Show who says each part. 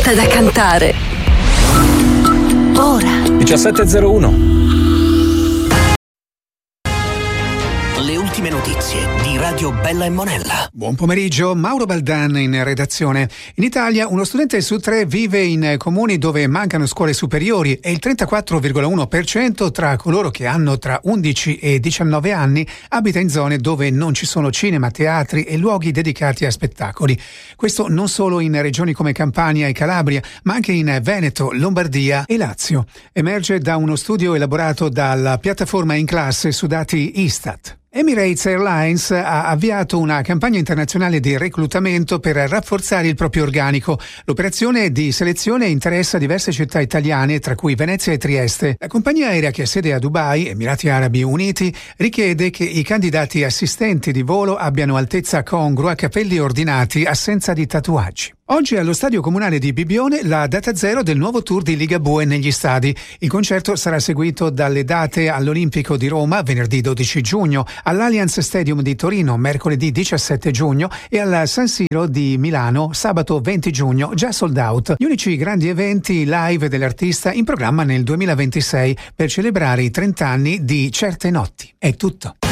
Speaker 1: fatta da cantare. Ora
Speaker 2: 17:01.
Speaker 3: Le ultime notizie di Radio Bella e Monella.
Speaker 4: Buon pomeriggio, Mauro Baldan in redazione. In Italia uno studente su 3 vive in comuni dove mancano scuole superiori e il 34,1% tra coloro che hanno tra 11 e 19 anni abita in zone dove non ci sono cinema, teatri e luoghi dedicati a spettacoli. Questo non solo in regioni come Campania e Calabria, ma anche in Veneto, Lombardia e Lazio. Emerge da uno studio elaborato dalla piattaforma In Classe su dati Istat. Emirates Airlines ha avviato una campagna internazionale di reclutamento per rafforzare il proprio organico. L'operazione di selezione interessa diverse città italiane, tra cui Venezia e Trieste. La compagnia aerea, che ha sede a Dubai, Emirati Arabi Uniti, richiede che i candidati assistenti di volo abbiano altezza congrua, capelli ordinati, assenza di tatuaggi. Oggi allo Stadio Comunale di Bibbione la data zero del nuovo tour di Ligabue negli stadi. Il concerto sarà seguito dalle date all'Olimpico di Roma, venerdì 12 giugno, all'Allianz Stadium di Torino, mercoledì 17 giugno e al San Siro di Milano, sabato 20 giugno, già sold out. Gli unici grandi eventi live dell'artista in programma nel 2026 per celebrare i 30 anni di Certe Notti. È tutto.